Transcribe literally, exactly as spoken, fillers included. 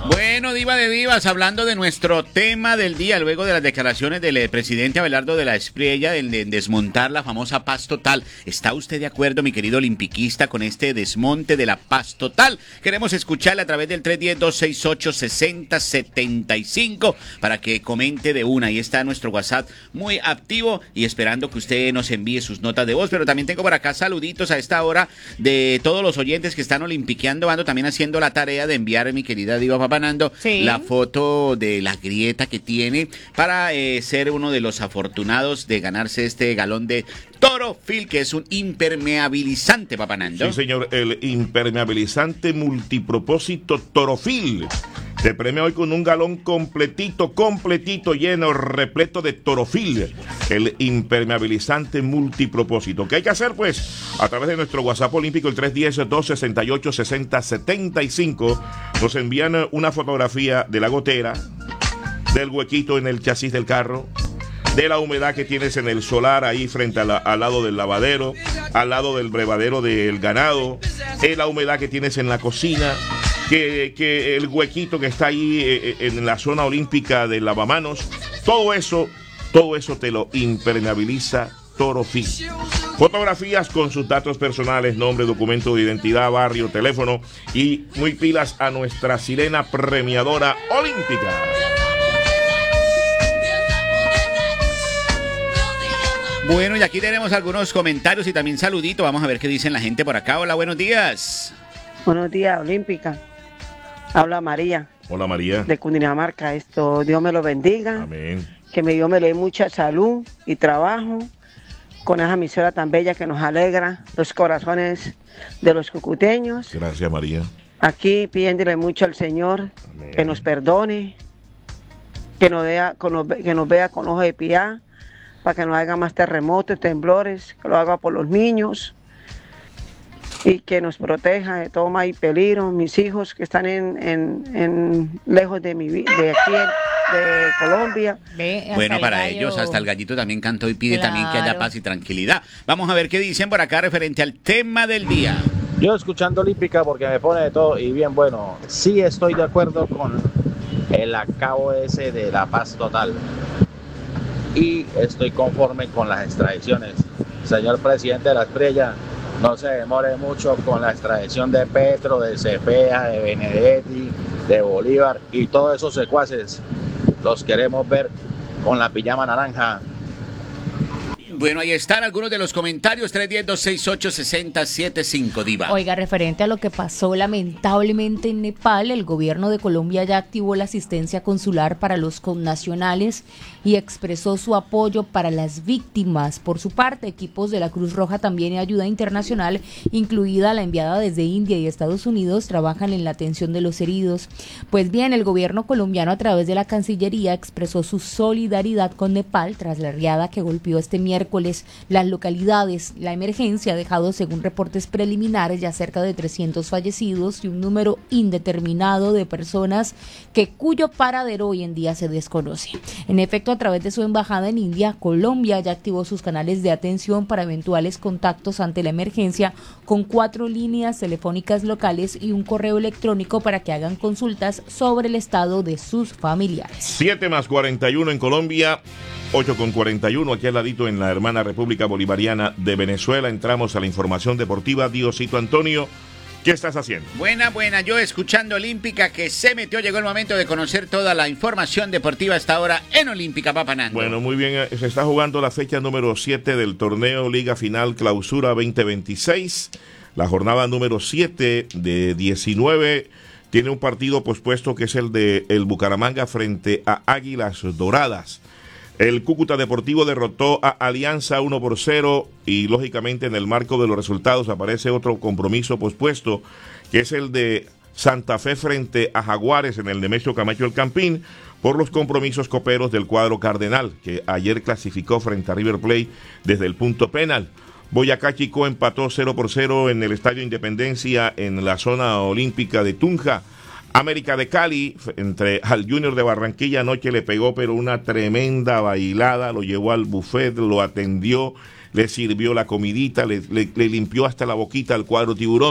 Bueno, diva de divas, hablando de nuestro tema del día, luego de las declaraciones del eh, presidente Abelardo de la Espriella de, de desmontar la famosa paz total. ¿Está usted de acuerdo, mi querido olimpiquista, con este desmonte de la paz total? Queremos escucharle a través del tres uno cero, dos seis ocho, seis cero siete cinco para que comente de una. Ahí está nuestro WhatsApp muy activo y esperando que usted nos envíe sus notas de voz. Pero también tengo por acá saluditos a esta hora de todos los oyentes que están olimpiqueando, ando también haciendo la tarea de enviar a mi querida diva Papanando sí. la foto de la grieta que tiene para eh, ser uno de los afortunados de ganarse este galón de Torofil, que es un impermeabilizante, Papanando. Sí, señor, el impermeabilizante multipropósito Torofil. Te premia hoy con un galón completito, completito, lleno, repleto de Torofil, el impermeabilizante multipropósito. ¿Qué hay que hacer? Pues, a través de nuestro WhatsApp olímpico, el tres uno cero, dos seis ocho, seis cero siete cinco, nos envían una fotografía de la gotera, del huequito en el chasis del carro, de la humedad que tienes en el solar ahí frente a la, al lado del lavadero, al lado del brevadero del ganado, de la humedad que tienes en la cocina, que, que el huequito que está ahí eh, en la zona olímpica del lavamanos, todo eso, todo eso te lo impermeabiliza Torofil. Fotografías con sus datos personales, nombre, documento de identidad, barrio, teléfono y muy pilas a nuestra sirena premiadora olímpica. Bueno, y aquí tenemos algunos comentarios y también saluditos. Vamos a ver qué dicen la gente por acá. Hola, buenos días. Buenos días, Olímpica. Habla María. Hola, María. De Cundinamarca. Esto, Dios me lo bendiga. Amén. Que me Dios me le dé mucha salud y trabajo con esa emisora tan bella que nos alegra los corazones de los cucuteños. Gracias, María. Aquí pidiéndole mucho al Señor Amén. Que nos perdone, que nos vea, que nos vea con ojos de piedad, para que no haga más terremotos, temblores, que lo haga por los niños y que nos proteja de todo mal y peligro. Mis hijos que están en, en, en lejos de mi de aquí de Colombia. Bueno, para ellos hasta el gallito también cantó y pide claro. también que haya paz y tranquilidad. Vamos a ver qué dicen por acá referente al tema del día. Yo escuchando Olímpica porque me pone de todo y bien bueno, sí estoy de acuerdo con el acabo ese de la paz total. Y estoy conforme con las extradiciones. Señor presidente de la Espriella, no se demore mucho con la extradición de Petro, de Cepeda, de Benedetti, de Bolívar y todos esos secuaces. Los queremos ver con la pijama naranja. Bueno, ahí están algunos de los comentarios. tres uno cero, dos seis ocho, seis cero siete cinco, diva. Oiga, referente a lo que pasó lamentablemente en Nepal, el gobierno de Colombia ya activó la asistencia consular para los connacionales y expresó su apoyo para las víctimas. Por su parte, equipos de la Cruz Roja también y ayuda internacional, incluida la enviada desde India y Estados Unidos, trabajan en la atención de los heridos. Pues bien, el gobierno colombiano a través de la Cancillería expresó su solidaridad con Nepal tras la riada que golpeó este miércoles las localidades. La emergencia ha dejado, según reportes preliminares, ya cerca de trescientos fallecidos y un número indeterminado de personas que cuyo paradero hoy en día se desconoce. En efecto, a través de su embajada en India, Colombia ya activó sus canales de atención para eventuales contactos ante la emergencia, con cuatro líneas telefónicas locales y un correo electrónico para que hagan consultas sobre el estado de sus familiares. siete más cuarenta y uno en Colombia, ocho con cuarenta y uno aquí al ladito en la hermana República Bolivariana de Venezuela. Entramos a la información deportiva. Diosito Antonio, ¿qué estás haciendo? Buena, buena, yo escuchando Olímpica que se metió, llegó el momento de conocer toda la información deportiva hasta ahora en Olímpica, Papanando. Bueno, muy bien, se está jugando la fecha número siete del torneo Liga Final Clausura veinte veintiséis. La jornada número siete de diecinueve tiene un partido pospuesto que es el de el Bucaramanga frente a Águilas Doradas. El Cúcuta Deportivo derrotó a Alianza uno por cero y lógicamente en el marco de los resultados aparece otro compromiso pospuesto que es el de Santa Fe frente a Jaguares en el Nemesio Camacho El Campín por los compromisos coperos del cuadro cardenal que ayer clasificó frente a River Plate desde el punto penal. Boyacá Chicó empató cero por cero en el Estadio Independencia en la zona olímpica de Tunja. América de Cali, entre al Junior de Barranquilla, anoche le pegó, pero una tremenda bailada, lo llevó al buffet, lo atendió, le sirvió la comidita, le, le, le limpió hasta la boquita al cuadro tiburón.